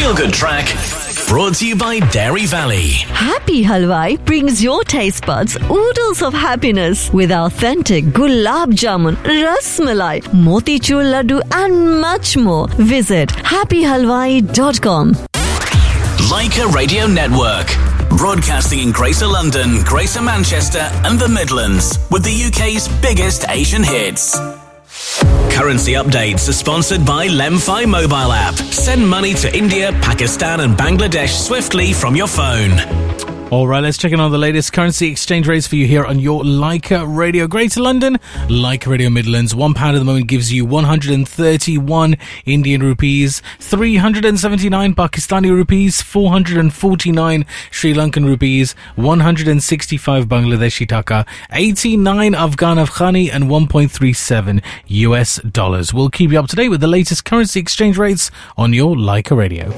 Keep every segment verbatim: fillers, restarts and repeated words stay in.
feel-good track brought to you by Dairy Valley. Happy Halwai brings your taste buds oodles of happiness with authentic gulab jamun, ras malai, motichur laddu and much more. Visit happy halwai dot com. Leica Radio Network. Broadcasting in Greater London, Greater Manchester and the Midlands with the U K's biggest Asian hits. Currency updates are sponsored by Lemfi mobile app. Send money to India, Pakistan and Bangladesh swiftly from your phone. All right, let's check in on the latest currency exchange rates for you here on your Leica Radio Greater London, Leica Radio Midlands. One pound at the moment gives you one hundred thirty-one Indian rupees, three hundred seventy-nine Pakistani rupees, four hundred forty-nine Sri Lankan rupees, one hundred sixty-five Bangladeshi taka, eighty-nine Afghan Afghani, and one point three seven U S dollars. We'll keep you up to date with the latest currency exchange rates on your Leica Radio.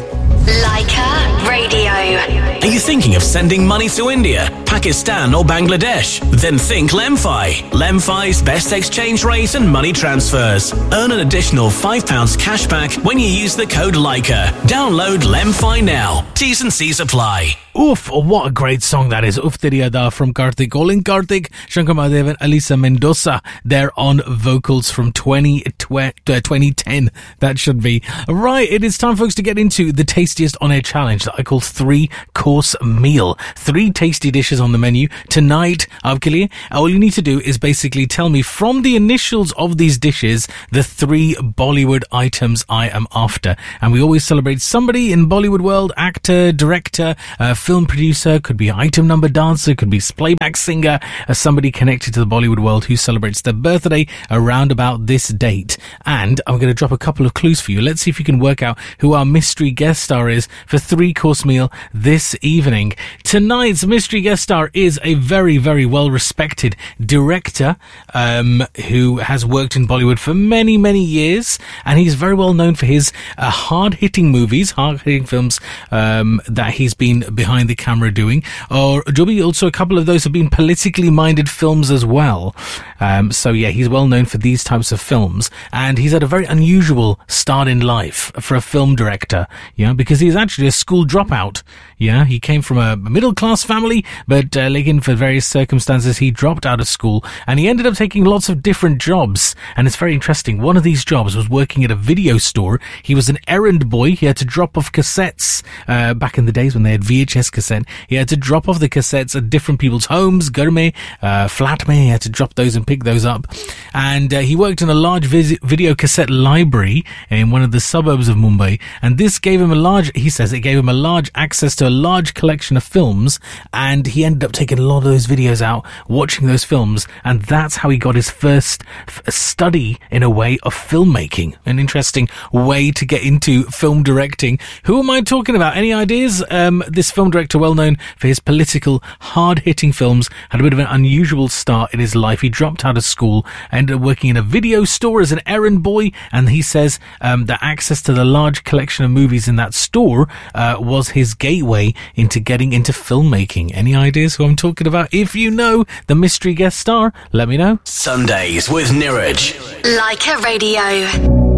Leica Radio. Are you thinking of sending money to India, Pakistan or Bangladesh? Then think Lemfi. Lemfi's best exchange rate and money transfers. Earn an additional five pounds cash back when you use the code Leica. Download Lemfi now. T's and C's apply. Oof, what a great song that is. Oof Teri Ada from Karthik. Olin Karthik, Shankar Mahadevan, Alisa Mendoza. They're on vocals from twenty ten. That should be. Right, it is time, folks, to get into the tastiest on-air challenge that I call three-course meal. Three tasty dishes on the menu tonight. Aapke liye. All you need to do is basically tell me from the initials of these dishes the three Bollywood items I am after. And we always celebrate somebody in Bollywood world, actor, director, uh, film producer, could be item number dancer, could be playback singer, uh, somebody connected to the Bollywood world who celebrates their birthday around about this date. And I'm going to drop a couple of clues for you. Let's see if you can work out who our mystery guest star is for three-course meal this evening. Tonight's mystery guest star is a very, very well-respected director um, who has worked in Bollywood for many, many years, and he's very well known for his uh, hard-hitting movies, hard-hitting films um, that he's been behind the camera doing, or Joby, also a couple of those have been politically minded films as well. Um, so yeah, he's well known for these types of films, and he's had a very unusual start in life for a film director, yeah, because he's actually a school dropout. Yeah, he came from a middle class family, but uh, again, for various circumstances, he dropped out of school and he ended up taking lots of different jobs. And it's very interesting. One of these jobs was working at a video store. He was an errand boy. He had to drop off cassettes uh, back in the days when they had V H S cassette. He had to drop off the cassettes at different people's homes, घर में, uh, flat में. He had to drop those and pick those up. And uh, he worked in a large vis- video cassette library in one of the suburbs of Mumbai. And this gave him a large, he says, it gave him a large access to a large collection of films, and he ended up taking a lot of those videos out, watching those films, and that's how he got his first f- study, in a way, of filmmaking. An interesting way to get into film directing. Who am I talking about? Any ideas? Um, this film director, well known for his political, hard-hitting films, had a bit of an unusual start in his life. He dropped out of school, ended up working in a video store as an errand boy, and he says um, that access to the large collection of movies in that store uh, was his gateway into getting into filmmaking. Any ideas who I'm talking about? If you know the mystery guest star, let me know. Sundays with Niraj. Leica Radio.